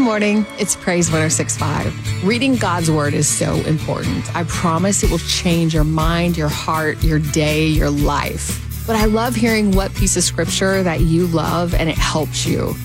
morning. It's Praise 106.5. Reading God's Word is so important. I promise it will change your mind, your heart, your day, your life. But I love hearing what piece of scripture that you love and it helps you.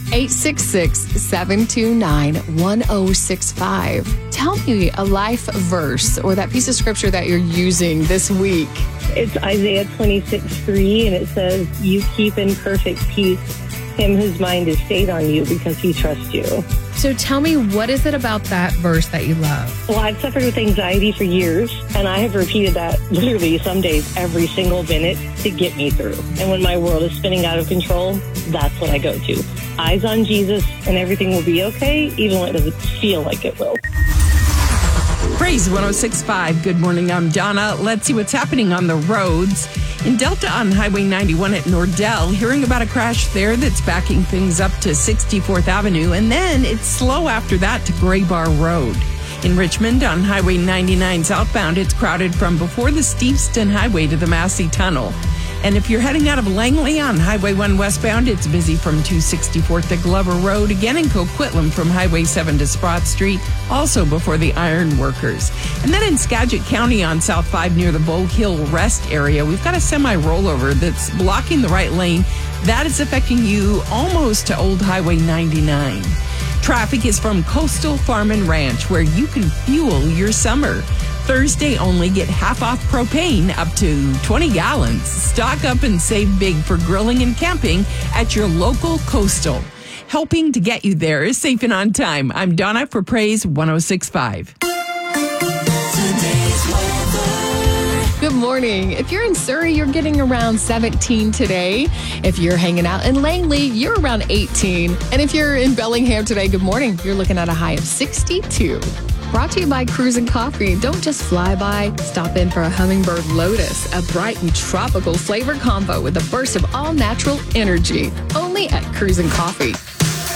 866-729-1065. Tell me a life verse or that piece of scripture that you're using this week. It's Isaiah 26:3, and it says, "You keep in perfect peace him whose mind is stayed on you because he trusts you." So tell me, what is it about that verse that you love? Well, I've suffered with anxiety for years, and I have repeated that literally some days every single minute to get me through. And when my world is spinning out of control, that's what I go to. Eyes on Jesus, and everything will be okay, even when it doesn't feel like it will. Praise 106.5. Good morning. I'm Donna. Let's see what's happening on the roads. In Delta on Highway 91 at Nordell, hearing about a crash there that's backing things up to 64th Avenue, and then it's slow after that to Gray Bar Road. In Richmond on Highway 99 southbound, it's crowded from before the Steveston Highway to the Massey Tunnel. And if you're heading out of Langley on Highway 1 westbound, it's busy from 264th to Glover Road. Again in Coquitlam from Highway 7 to Sprott Street, also before the Iron Workers. And then in Skagit County on South 5 near the Bow Hill Rest area, we've got a semi-rollover that's blocking the right lane. That is affecting you almost to Old Highway 99. Traffic is from Coastal Farm and Ranch, where you can fuel your summer. Thursday only, get half off propane up to 20 gallons. Stock up and save big for grilling and camping at your local Coastal. Helping to get you there safe and on time. I'm Donna for Praise 106.5. Good morning. If you're in Surrey, you're getting around 17 today. If you're hanging out in Langley, you're around 18. And if you're in Bellingham today, good morning. You're looking at a high of 62. Brought to you by Cruisin' Coffee. Don't just fly by. Stop in for a Hummingbird Lotus, a bright and tropical flavor combo with a burst of all-natural energy. Only at Cruisin' Coffee.